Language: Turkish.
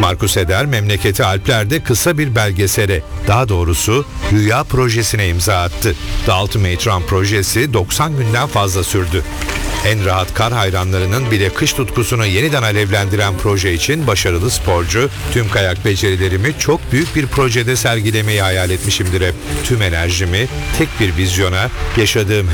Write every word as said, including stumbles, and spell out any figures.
Markus Eder memleketi Alpler'de kısa bir belgesele, daha doğrusu Rüya projesine imza attı. The Ultimate Run projesi doksan günden fazla sürdü. En rahat kar hayranlarının bile kış tutkusunu yeniden alevlendiren proje için başarılı sporcu, tüm kayak becerilerimi çok büyük bir projede sergilemeyi hayal etmişimdir hep. Tüm enerjimi tek bir vizyona, yaşadığım